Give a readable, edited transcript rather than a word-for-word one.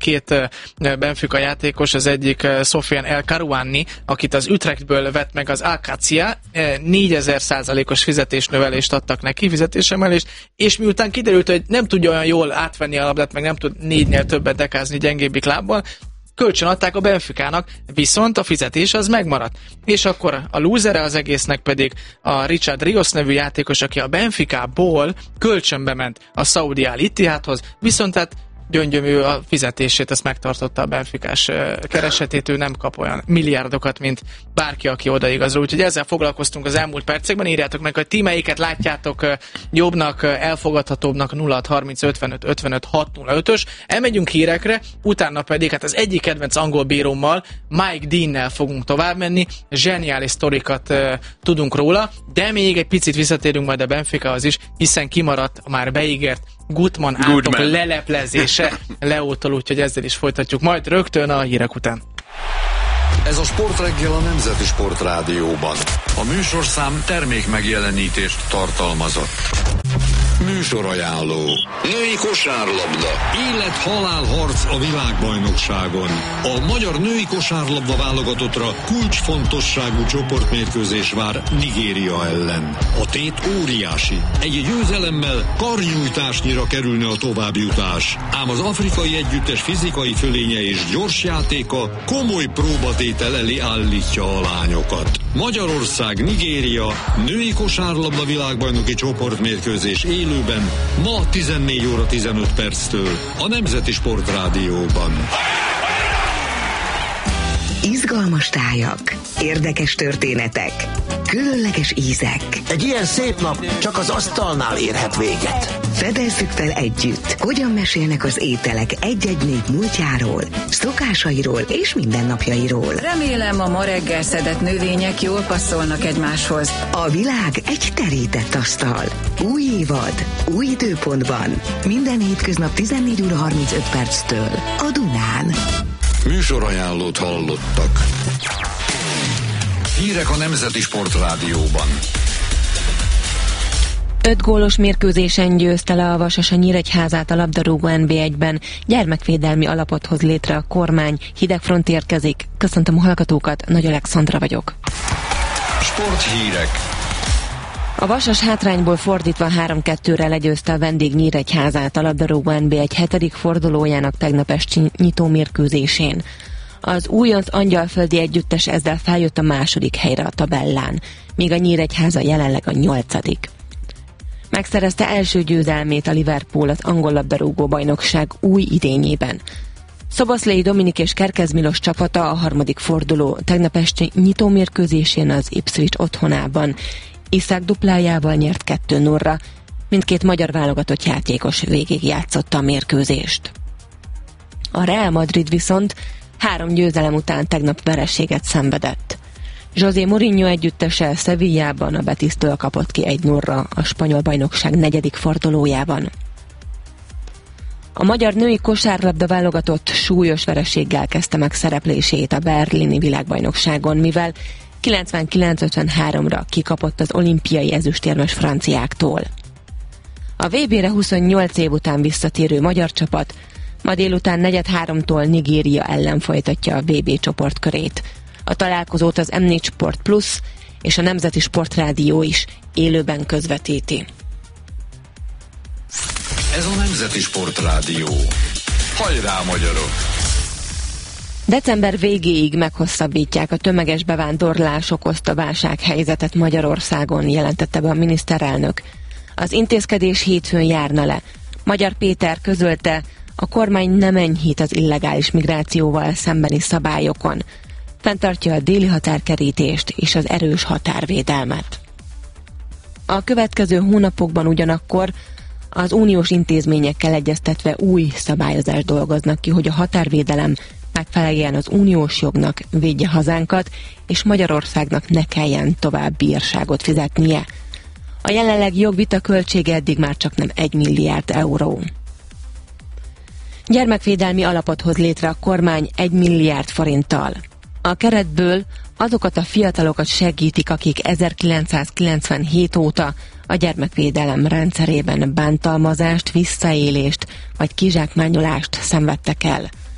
két Benfica játékos, az egyik Sofiane El Karouani, akit az Utrechtből vett meg az Alcacia, 4000%-os fizetésnövelést adtak neki, fizetésemelést, és miután kiderült, hogy nem tudja olyan jól átvenni a labdát, meg nem tud 4-nél többet dekázni gyengébbik lábbal, kölcsön adták a Benficának, viszont a fizetés az megmaradt. És akkor a lúzere az egésznek pedig a Richard Rios nevű játékos, aki a Benficából kölcsönbe ment a Saudi Al-Ittihadhoz, viszont hát gyöngyömű a fizetését, ezt megtartotta a benficás keresetét, ő nem kap olyan milliárdokat, mint bárki, aki odaigazol. Úgyhogy ezzel foglalkoztunk az elmúlt percekben. Írjátok meg, hogy ti melyiket látjátok jobbnak, elfogadhatóbbnak, 0630 55 55 605-ös. Elmegyünk hírekre, utána pedig hát az egyik kedvenc angol bírómmal, Mike Dean-nel fogunk tovább menni. Zseniális sztorikat tudunk róla, de még egy picit visszatérünk majd a Benficahoz is, hiszen kimaradt a már beígért Gutmann átok leleplezése Leótól, úgyhogy ezzel is folytatjuk majd rögtön a hírek után. Ez a Sportreggel a Nemzeti Sportrádióban. A műsorszám termék megjelenítést tartalmazott. Műsorajánló. Női kosárlabda. Élet-halál harc a világbajnokságon. A magyar női kosárlabda válogatottra kulcsfontosságú csoportmérkőzés vár Nigéria ellen. A tét óriási. Egy győzelemmel karnyújtásnyira kerülne a továbbjutás. Ám az afrikai együttes fizikai fölénye és gyors játéka komoly próbatétel elé állítja a lányokat. Magyarország, Nigéria, női kosárlabda világbajnoki csoportmérkőzés élőben ma 14 óra 15 perctől a Nemzeti Sportrádióban. Izgalmas tájak, érdekes történetek, különleges ízek. Egy ilyen szép nap csak az asztalnál érhet véget. Fedezzük fel együtt, hogyan mesélnek az ételek egy-egy nép múltjáról, szokásairól és mindennapjairól. Remélem, a ma reggel szedett növények jól passzolnak egymáshoz. A világ egy terített asztal. Új évad, új időpontban. Minden hétköznap 14 óra 35 perctől a Dunán. Műsorajánlót hallottak. Hírek a Nemzeti Sportrádióban. 5 gólos mérkőzésen győzte le a Vasas a Nyíregyházát a labdarúgó NB1-ben. Gyermekvédelmi alapot hoz létre a kormány. Hidegfront érkezik. Köszöntöm a hallgatókat, Nagy Alexandra vagyok. Sporthírek. A Vasas hátrányból fordítva 3-2-re legyőzte a vendég Nyíregyházát a labdarúgó NB1 7. fordulójának tegnap esti nyitómérkőzésén. Az újonc angyalföldi együttes ezzel feljött a második helyre a tabellán, míg a Nyíregyháza jelenleg a 8. Megszerezte első győzelmét a Liverpool az angol labdarúgó bajnokság új idényében. Szoboszlai Dominik és Kerkez Milos csapata a harmadik forduló tegnap esti nyitómérkőzésén az Ipswich otthonában Iszák duplájával nyert 2-0-ra, mindkét magyar válogatott játékos végigjátszotta a mérkőzést. A Real Madrid viszont 3 győzelem után tegnap vereséget szenvedett. José Mourinho együttese Sevillában a Betisztől kapott ki 1-0-ra a spanyol bajnokság 4. fordulójában. A magyar női kosárlabda válogatott súlyos vereséggel kezdte meg szereplését a berlini világbajnokságon, mivel 99-53-ra kikapott az olimpiai ezüstérmes franciáktól. A VB-re 28 év után visszatérő magyar csapat ma délután 4:03-tól Nigéria ellen folytatja a VB csoportkörét. A találkozót az M4 Sport Plus és a Nemzeti Sportrádió is élőben közvetíti. Ez a Nemzeti Sportrádió. Hajrá, magyarok! December végéig meghosszabbítják a tömeges bevándorlás okozta válsághelyzetet Magyarországon, jelentette be a miniszterelnök. Az intézkedés hétfőn járna le. Magyar Péter közölte, a kormány nem enyhít az illegális migrációval szembeni szabályokon. Fenntartja a déli határkerítést és az erős határvédelmet. A következő hónapokban ugyanakkor az uniós intézményekkel egyeztetve új szabályozást dolgoznak ki, hogy a határvédelem megfeleljen az uniós jognak, védje hazánkat, és Magyarországnak ne kelljen tovább bírságot fizetnie. A jelenlegi jogvita költsége eddig már csak nem 1 milliárd euró. Gyermekvédelmi alapot hoz létre a kormány 1 milliárd forinttal. A keretből azokat a fiatalokat segítik, akik 1997 óta a gyermekvédelem rendszerében bántalmazást, visszaélést vagy kizsákmányolást szenvedtek el.